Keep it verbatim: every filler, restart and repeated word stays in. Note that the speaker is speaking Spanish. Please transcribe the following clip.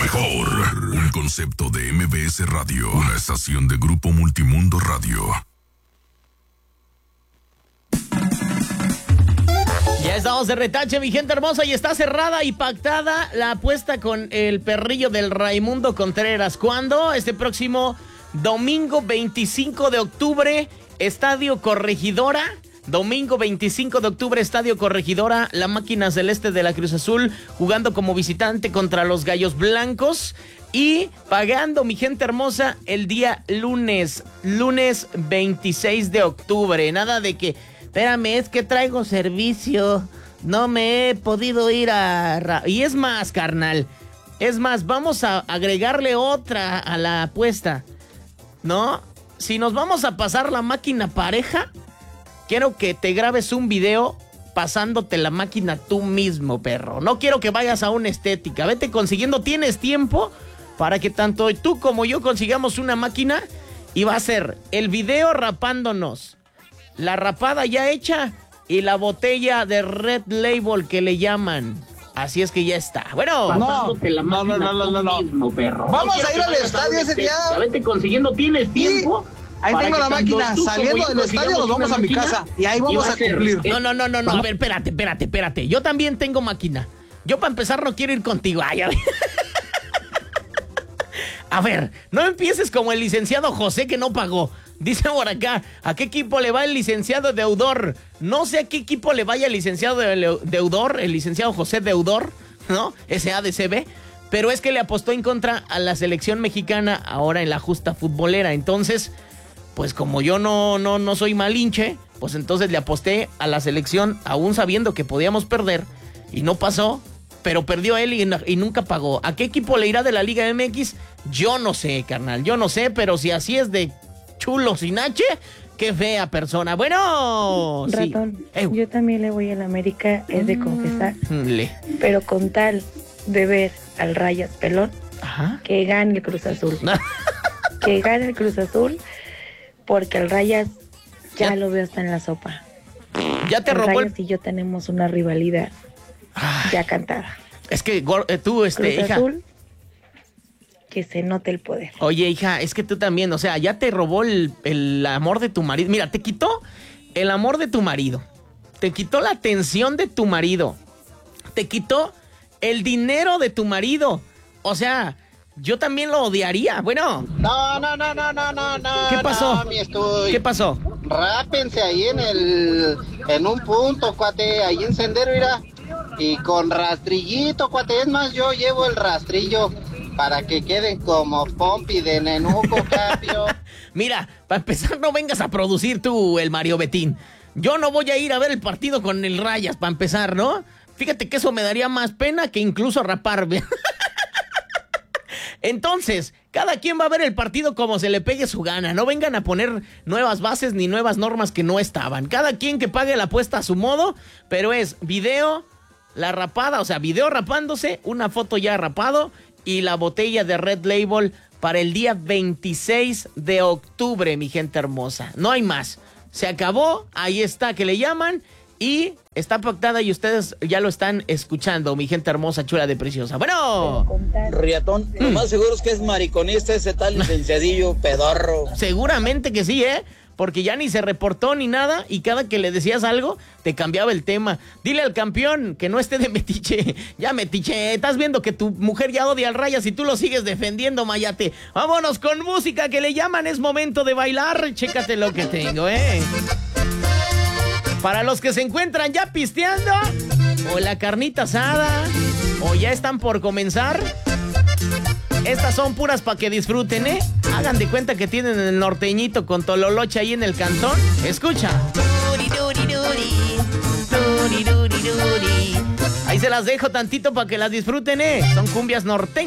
mejor. Un concepto de M B S Radio. Una estación de Grupo Multimundo Radio. Ya estamos de retache, mi gente hermosa, y está cerrada y pactada la apuesta con el perrillo del Raimundo Contreras. ¿Cuándo? Este próximo domingo veinticinco de octubre, Estadio Corregidora. Domingo veinticinco de octubre, Estadio Corregidora, la máquina celeste de la Cruz Azul jugando como visitante contra los Gallos Blancos y pagando, mi gente hermosa, el día lunes, lunes veintiséis de octubre. Nada de que, espérame, es que traigo servicio, no me he podido ir a... Y es más, carnal, es más, vamos a agregarle otra a la apuesta, ¿no? Si nos vamos a pasar la máquina pareja, quiero que te grabes un video pasándote la máquina tú mismo, perro. No quiero que vayas a una estética. Vete consiguiendo, tienes tiempo para que tanto tú como yo consigamos una máquina y va a ser el video rapándonos, la rapada ya hecha y la botella de Red Label que le llaman. Así es que ya está. Bueno, no, la no, no, no, no, no, no. Mismo, perro. Vamos no a ir al estadio ese día. Vete consiguiendo, tienes tiempo. ¿Sí? Ahí tengo la máquina, saliendo del estadio nos vamos a mi casa y ahí vamos a cumplir. No, no, no, no, no, a ver, espérate, espérate, espérate. Yo también tengo máquina. Yo para empezar no quiero ir contigo. Ay, a ver. A ver, no empieces como el licenciado José que no pagó. Dice por acá, ¿a qué equipo le va el licenciado Deudor? No sé a qué equipo le vaya el licenciado Deudor, el licenciado José Deudor, ¿no? S A D C B. Pero es que le apostó en contra a la selección mexicana ahora en la justa futbolera. Entonces, pues como yo no, no, no soy malinche, pues entonces le aposté a la selección aún sabiendo que podíamos perder y no pasó, pero perdió él y, y nunca pagó. ¿A qué equipo le irá de la Liga M X? Yo no sé, carnal, yo no sé, pero si así es de chulo sin H, qué fea persona. Bueno, Ratón, sí. Yo también le voy a la América, es de confesar, Le. pero con tal de ver al Rayas Pelón, Ajá. que gane el Cruz Azul. Que gane el Cruz Azul. Porque el Rayas ya, ya lo veo hasta en la sopa. Ya te el robó Rayas el... y yo tenemos una rivalidad Ay, ya cantada. Es que tú, este, Cruz hija. Azul, que se note el poder. Oye, hija, es que tú también, o sea, ya te robó el, el amor de tu marido. Mira, te quitó el amor de tu marido. Te quitó la atención de tu marido. Te quitó el dinero de tu marido. O sea... Yo también lo odiaría, bueno. No, no, no, no, no, no, no. ¿Qué pasó? No, mi estoy. ¿Qué pasó? Rápense ahí en el, en un punto, cuate, ahí en Sendero, mira. Y con rastrillito, cuate, es más, yo llevo el rastrillo para que queden como pompi de nenuco, cambio. Mira, para empezar no vengas a producir tú el Mario Betín. Yo no voy a ir a ver el partido con el Rayas, para empezar, ¿no? Fíjate que eso me daría más pena que incluso raparme. Entonces, cada quien va a ver el partido como se le pegue su gana. No vengan a poner nuevas bases ni nuevas normas que no estaban. Cada quien que pague la apuesta a su modo, pero es video, la rapada, o sea, video rapándose, una foto ya rapado y la botella de Red Label para el día veintiséis de octubre, mi gente hermosa. No hay más. Se acabó, ahí está, que le llaman y está pactada y ustedes ya lo están escuchando, mi gente hermosa, chula de preciosa. Bueno. Riatón, lo más seguro es que es mariconista ese tal licenciadillo pedorro. Seguramente que sí, ¿eh? Porque ya ni se reportó ni nada y cada que le decías algo, te cambiaba el tema. Dile al campeón que no esté de metiche. Ya metiche, estás viendo que tu mujer ya odia al Rayas y tú lo sigues defendiendo, Mayate. Vámonos con música que le llaman, es momento de bailar. Chécate lo que tengo, ¿eh? Para los que se encuentran ya pisteando, o la carnita asada, o ya están por comenzar, estas son puras para que disfruten, ¿eh? Hagan de cuenta que tienen el norteñito con tololoche ahí en el cantón. Escucha. Ahí se las dejo tantito para que las disfruten, ¿eh? Son cumbias norteñas.